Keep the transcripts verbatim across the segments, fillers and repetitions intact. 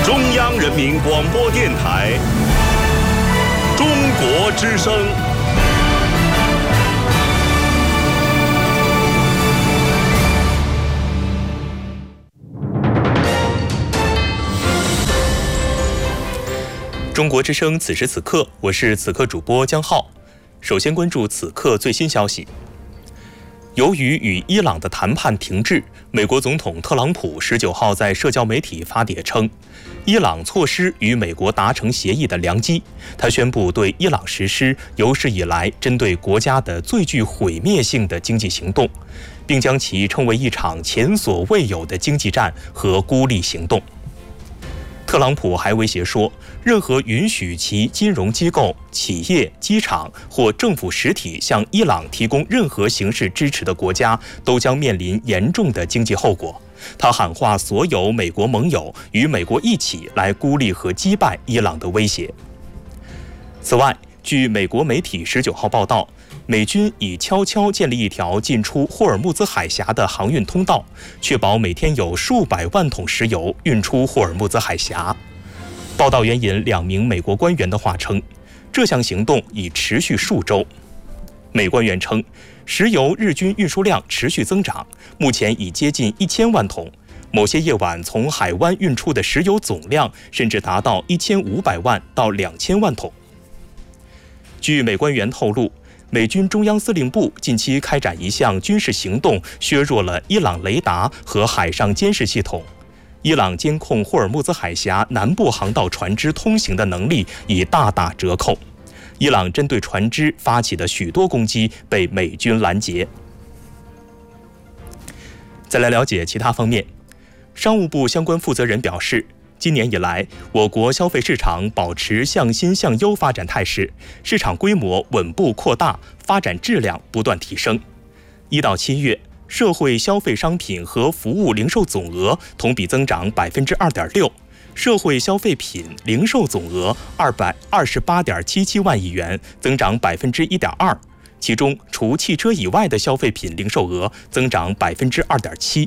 中央人民广播电台中国之声。 中国之声，此时此刻，我是此刻主播江浩。首先关注此刻最新消息。由于与伊朗的谈判停滞，美国总统特朗普十九号在社交媒体发帖称，伊朗错失与美国达成协议的良机。他宣布对伊朗实施有史以来针对国家的最具毁灭性的经济行动，并将其称为一场前所未有的经济战和孤立行动。特朗普还威胁说，任何允许其金融机构、企业、机场或政府实体向伊朗提供任何形式支持的国家，都将面临严重的经济后果。他喊话所有美国盟友与美国一起来孤立和击败伊朗的威胁。此外，据美国媒体十九号报道，美军已悄悄建立一条进出霍尔木兹海峡的航运通道，确保每天有数百万桶石油运出霍尔木兹海峡。报道援引两名美国官员的话称，这项行动已持续数周。美官员称，石油日均运输量持续增长，目前已接近一千万桶。某些夜晚从海湾运出的石油总量甚至达到一千五百万到两千万桶。据美官员透露，美军中央司令部近期开展一项军事行动，削弱了伊朗雷达和海上监视系统。伊朗监控霍尔木兹海峡南部航道船只通行的能力已大打折扣。伊朗针对船只发起的许多攻击被美军拦截。再来了解其他方面，商务部相关负责人表示，今年以来，我国消费市场保持向新向优发展态势，市场规模稳步扩大，发展质量不断提升。一到七月，社会消费商品和服务零售总额同比增长百分之二点六，社会消费品零售总额二百二十八点七七万亿元，增长百分之一点二。其中，除汽车以外的消费品零售额增长百分之二点七。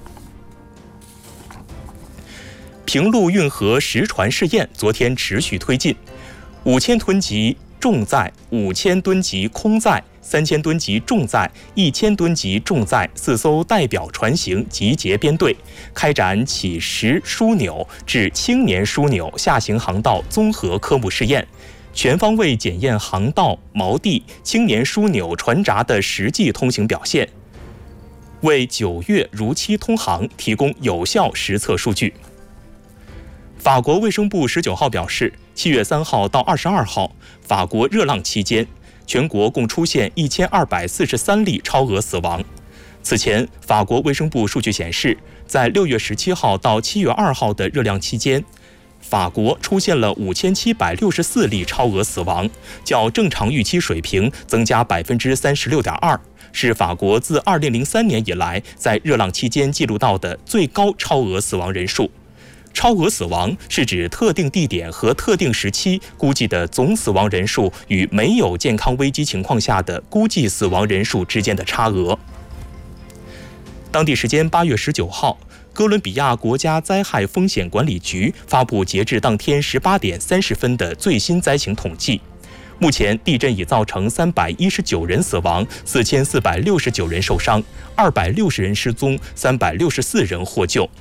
平陆运河实船试验昨天持续推进，五千吨级重载、五千吨级空载、三千吨级重载、一千吨级重载四艘代表船型集结编队，开展起实枢纽至青年枢纽下行航道综合科目试验，全方位检验航道、锚地、青年枢纽船闸的实际通行表现，为九月如期通航提供有效实测数据。法国卫生部十九号表示，七月三号到二十二号，法国热浪期间，全国共出现一千二百四十三例超额死亡。此前，法国卫生部数据显示，在六月十七号到七月二号的热量期间，法国出现了五千七百六十四例超额死亡，较正常预期水平增加百分之三十六点二，是法国自二零零三年以来在热浪期间记录到的最高超额死亡人数。超额死亡是指特定地点和特定时期估计的总死亡人数与没有健康危机情况下的估计死亡人数之间的差额。当地时间八月十九号，哥伦比亚国家灾害风险管理局发布截至当天十八点三十分的最新灾情统计。目前，地震已造成三百一十九人死亡，四千四百六十九人受伤，二百六十人失踪，三百六十四人获救。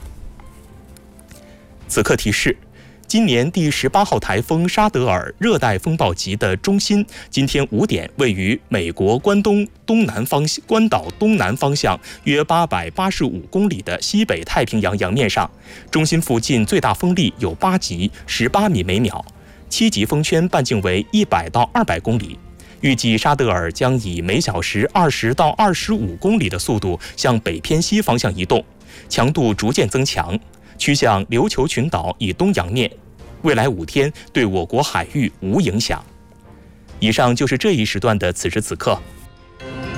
此刻提示，今年第十八号台风沙德尔热带风暴级的中心，今天五点位于美国关东东南方关岛东南方向约八百八十五公里的西北太平洋洋面上，中心附近最大风力有八级，十八米每秒，七级风圈半径为一百到二百公里。预计沙德尔将以每小时二十到二十五公里的速度向北偏西方向移动，强度逐渐增强，趋向琉球群岛以东洋面，未来五天对我国海域无影响。以上就是这一时段的此时此刻，